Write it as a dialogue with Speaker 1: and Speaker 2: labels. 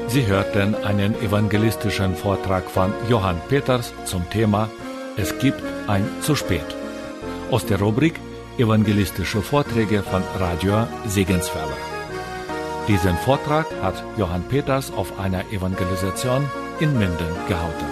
Speaker 1: Sie hörten einen evangelistischen Vortrag von Johann Peters zum Thema Es gibt ein zu spät. Aus der Rubrik Evangelistische Vorträge von Radio Segenswelle. Diesen Vortrag hat Johann Peters auf einer Evangelisation in Minden gehalten.